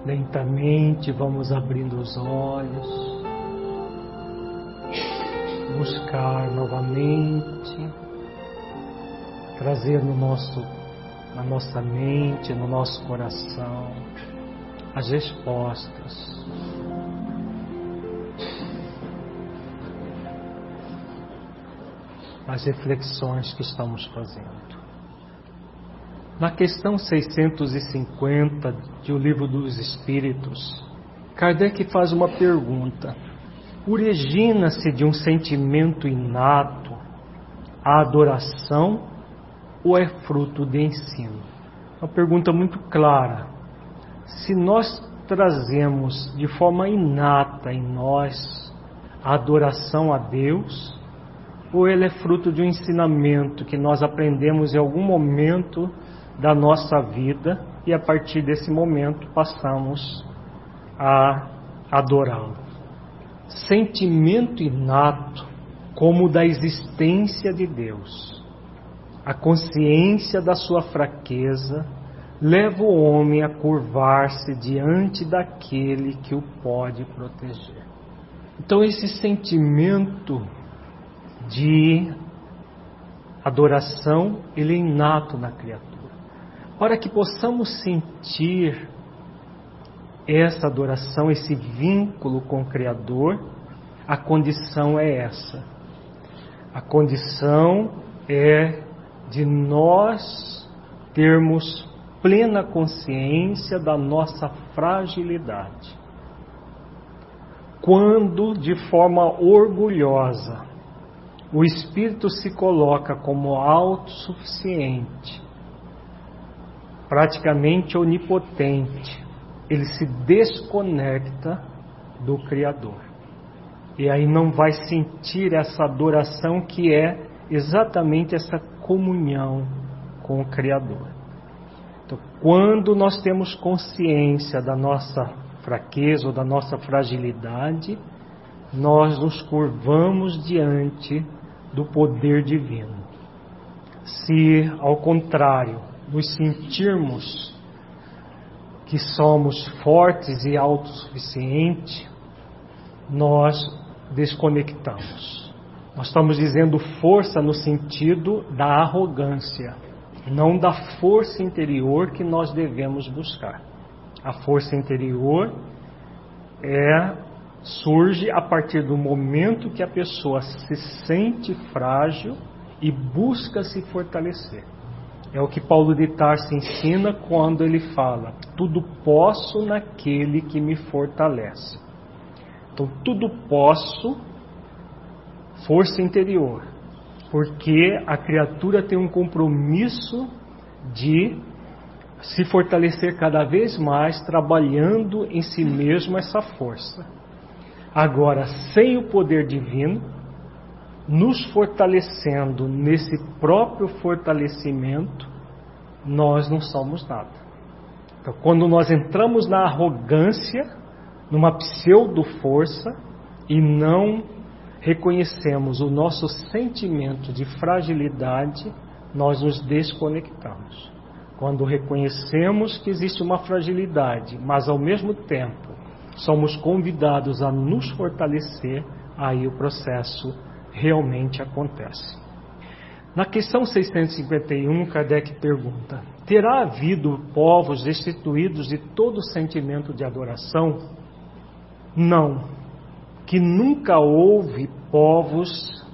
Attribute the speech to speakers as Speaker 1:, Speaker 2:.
Speaker 1: Lentamente vamos abrindo os olhos, buscar novamente, trazer na nossa mente, no nosso coração, as respostas. As reflexões que estamos fazendo. Na questão 650 de O Livro dos Espíritos, Kardec faz uma pergunta: origina-se de um sentimento inato a adoração ou é fruto de ensino? Uma pergunta muito clara. Se nós trazemos de forma inata em nós a adoração a Deus, ou ele é fruto de um ensinamento que nós aprendemos em algum momento da nossa vida e a partir desse momento passamos a adorá-lo. Sentimento inato como o da existência de Deus. A consciência da sua fraqueza leva o homem a curvar-se diante daquele que o pode proteger. Então esse sentimento de adoração, ele é inato na criatura. Para que possamos sentir essa adoração, esse vínculo com o Criador, a condição é essa. A condição é de nós termos plena consciência da nossa fragilidade. Quando, de forma orgulhosa, o espírito se coloca como autossuficiente, praticamente onipotente, ele se desconecta do Criador. E aí não vai sentir essa adoração que é exatamente essa comunhão com o Criador. Então, quando nós temos consciência da nossa fraqueza ou da nossa fragilidade, nós nos curvamos diante do poder divino. Se, ao contrário, nos sentirmos que somos fortes e autossuficientes, nós desconectamos. Nós estamos dizendo força no sentido da arrogância, não da força interior que nós devemos buscar. A força interior surge a partir do momento que a pessoa se sente frágil e busca se fortalecer. É o que Paulo de Tarso ensina quando ele fala: tudo posso naquele que me fortalece. Então, tudo posso, força interior, porque a criatura tem um compromisso de se fortalecer cada vez mais, trabalhando em si mesmo essa força. Agora, sem o poder divino, nos fortalecendo nesse próprio fortalecimento, nós não somos nada. Então, quando nós entramos na arrogância, numa pseudo-força, e não reconhecemos o nosso sentimento de fragilidade, nós nos desconectamos. Quando reconhecemos que existe uma fragilidade, mas ao mesmo tempo somos convidados a nos fortalecer, aí o processo realmente acontece. Na questão 651, Kardec pergunta: terá havido povos destituídos de todo sentimento de adoração? Não, que nunca houve povos